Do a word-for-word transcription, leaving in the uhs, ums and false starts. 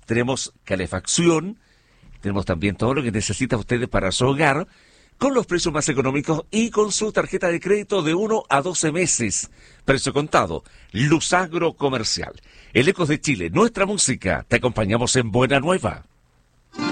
tenemos calefacción, tenemos también todo lo que necesita ustedes para su hogar, con los precios más económicos y con su tarjeta de crédito de uno a doce meses. Precio contado. Luz Agro Comercial. El Ecos de Chile, nuestra música. Te acompañamos en Buena Nueva.